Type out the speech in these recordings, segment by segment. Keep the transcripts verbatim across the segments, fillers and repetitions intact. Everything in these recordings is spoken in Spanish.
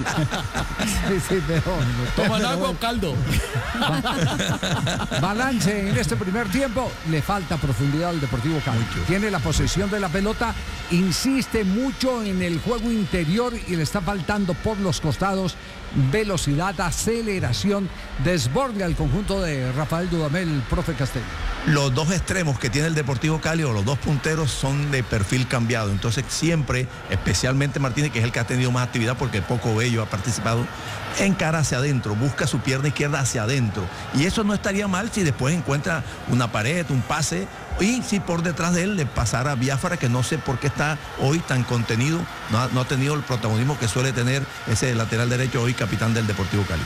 Sí, sí, pero, ¿Toman pero, agua o caldo? Ba balance en este primer tiempo. Le falta profundidad al Deportivo Cali. Mucho. Tiene la posesión de la pelota, insiste mucho en el juego interior y le está faltando por los costados velocidad, aceleración, desborde al conjunto de Rafael Dudamel, el profe Castel. Los dos extremos que tiene el Deportivo Cali o los dos punteros son de perfil cambiado. Entonces siempre, especialmente Martínez, que es el que ha tenido más actividad porque poco Bello ha participado, encara hacia adentro, busca su pierna izquierda hacia adentro. Y eso no estaría mal si después encuentra una pared, un pase, y si por detrás de él le pasara a Biafara, que no sé por qué está hoy tan contenido, no ha, no ha tenido el protagonismo que suele tener ese lateral derecho hoy, capitán del Deportivo Cali.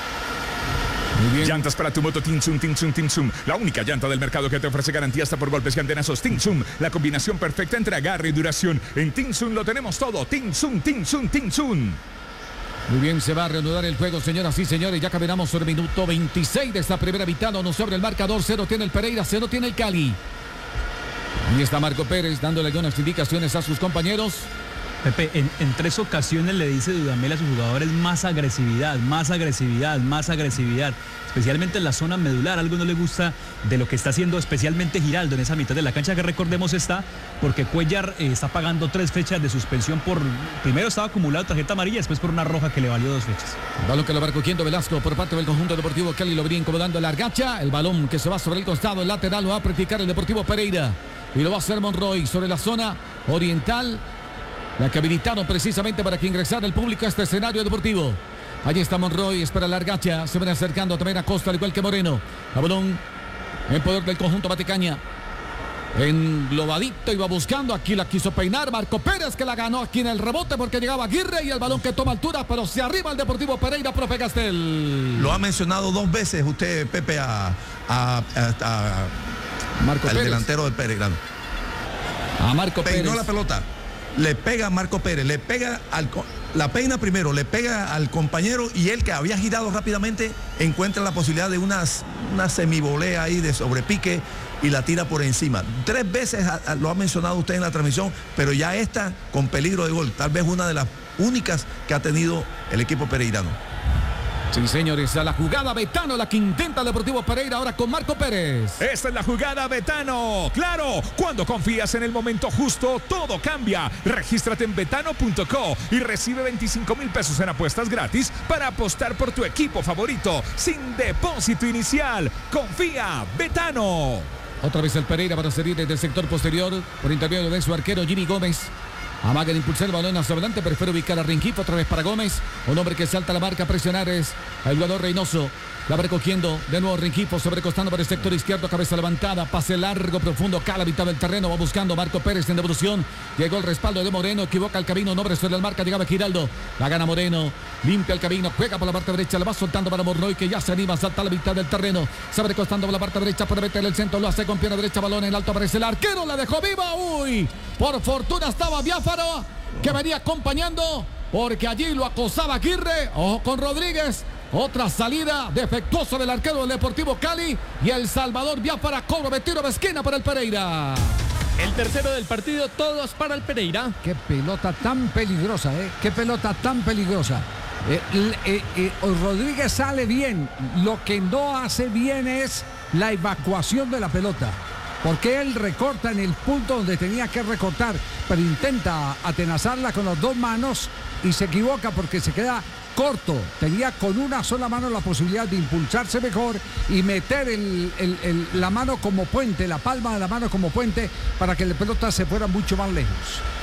Muy bien. Llantas para tu moto Tinsum, Tinsum, Tinsum. La única llanta del mercado que te ofrece garantía hasta por golpes y antenazos. Tinsum, la combinación perfecta entre agarre y duración. En Tinsum lo tenemos todo. Tinsum, Tinsum, Tinsum. Muy bien, se va a reanudar el juego, señoras y señores. Ya caminamos sobre el minuto veintiséis de esta primera mitad. No sobre el marcador. Cero tiene el Pereira, cero tiene el Cali. Ahí está Marco Pérez dándole algunas indicaciones a sus compañeros. Pepe, en, en tres ocasiones le dice Dudamel a sus jugadores más agresividad, más agresividad, más agresividad, especialmente en la zona medular. Algo no le gusta de lo que está haciendo especialmente Giraldo en esa mitad de la cancha, que recordemos está porque Cuellar eh, está pagando tres fechas de suspensión por, primero estaba acumulado tarjeta amarilla, después por una roja que le valió dos fechas. El balón que lo va cogiendo Velasco por parte del conjunto deportivo Cali, lo venía incomodando la Argacha, el balón que se va sobre el costado, el lateral lo va a practicar el Deportivo Pereira y lo va a hacer Monroy sobre la zona oriental. La que habilitaron precisamente para que ingresara el público a este escenario deportivo. Allí está Monroy, espera la Argacha. Se van acercando también a Costa, al igual que Moreno. La balón en poder del conjunto Matecaña. Englobadito iba buscando. Aquí la quiso peinar Marco Pérez, que la ganó aquí en el rebote porque llegaba Aguirre. Y el balón que toma altura, pero se arriba el Deportivo Pereira, profe Castel. Lo ha mencionado dos veces usted, Pepe, a, a, a, a Marco al Pérez. delantero del Peregrino. A Marco Pérez. Peinó la pelota. Le pega a Marco Pérez, le pega al, la peina primero, le pega al compañero y él, que había girado rápidamente, encuentra la posibilidad de unas, una semivolea ahí de sobrepique y la tira por encima. Tres veces a, a, lo ha mencionado usted en la transmisión, pero ya esta con peligro de gol, tal vez una de las únicas que ha tenido el equipo pereirano. Sí, señores, a la jugada Betano, la que intenta el Deportivo Pereira ahora con Marco Pérez. Esta es la jugada Betano. Claro, cuando confías en el momento justo, todo cambia. Regístrate en betano punto co y recibe veinticinco mil pesos en apuestas gratis para apostar por tu equipo favorito sin depósito inicial. Confía, Betano. Otra vez el Pereira para salir desde el sector posterior por intermedio de su arquero Jimmy Gómez. Amaga de impulsar el balón hacia adelante, prefiere ubicar a Rinquito, otra vez para Gómez. Un hombre que salta la marca a presionar es el jugador Reynoso. La va recogiendo de nuevo Rinquito, sobrecostando para el sector izquierdo, cabeza levantada, pase largo, profundo, acá a la mitad del terreno, va buscando Marco Pérez en devolución. Llegó el respaldo de Moreno, equivoca el camino, un hombre sobre la marca, llegaba Giraldo. La gana Moreno, limpia el camino, juega por la parte derecha, la va soltando para Monroy, que ya se anima a saltar a la mitad del terreno. Sobrecostando por la parte derecha para meter el centro, lo hace con pierna derecha, balón en alto, aparece el arquero, la dejó viva. Uy, por fortuna estaba Biafara, que venía acompañando, porque allí lo acosaba Aguirre. Ojo con Rodríguez. Otra salida defectuosa del arquero del Deportivo Cali. Y el Salvador Biafara cobra de tiro de esquina para el Pereira. El tercero del partido, todos para el Pereira. Qué pelota tan peligrosa, ¿eh? Qué pelota tan peligrosa. Eh, eh, eh, Rodríguez sale bien. Lo que no hace bien es la evacuación de la pelota. Porque él recorta en el punto donde tenía que recortar, pero intenta atenazarla con las dos manos y se equivoca porque se queda corto. Tenía con una sola mano la posibilidad de impulsarse mejor y meter el, el, el, la mano como puente, la palma de la mano como puente, para que la pelota se fuera mucho más lejos.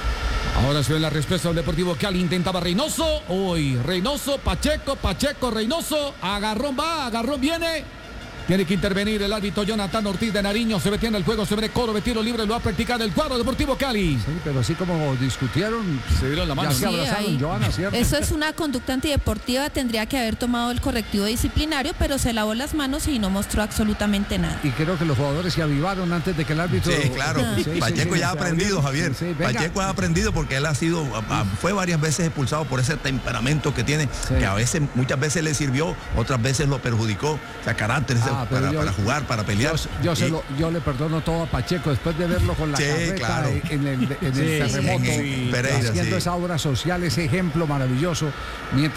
Ahora se ve la respuesta del Deportivo Cali. Intentaba Reynoso. Uy, Reynoso, Pacheco, Pacheco, Reynoso. Agarrón va, agarrón viene. Tiene que intervenir el árbitro Jonathan Ortiz de Nariño. Se metió en el juego, se ve coro de tiro libre. Lo va a practicar el cuadro Deportivo Cali. Sí, pero así como discutieron, se dieron la mano. Ya se abrazaron, sí, Joana, ¿cierto? Eso es una conducta antideportiva. Tendría que haber tomado el correctivo disciplinario, pero se lavó las manos y no mostró absolutamente nada. Y creo que los jugadores se avivaron antes de que el árbitro... Sí, claro. Ah. Sí, Pacheco sí, ya ha aprendido, Javier. Sí, Pacheco ha aprendido porque él ha sido, fue varias veces expulsado por ese temperamento que tiene, sí, que a veces, muchas veces le sirvió, otras veces lo perjudicó. O sea, carácter ah, para, yo, para jugar, para pelear. Yo, yo, se lo, yo le perdono todo a Pacheco después de verlo con la sí, carreta claro, en el, en el sí, terremoto, sí, Pereira, haciendo sí, esa obra social, ese ejemplo maravilloso. Mientras